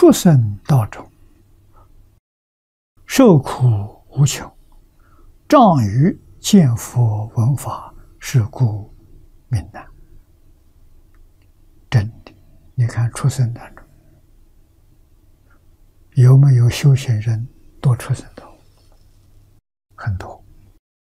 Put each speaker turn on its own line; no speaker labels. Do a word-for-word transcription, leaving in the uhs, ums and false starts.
畜生道中，受苦无穷，障于见佛闻法，是故名难。真的，你看畜生当中有没有修行人堕畜生道？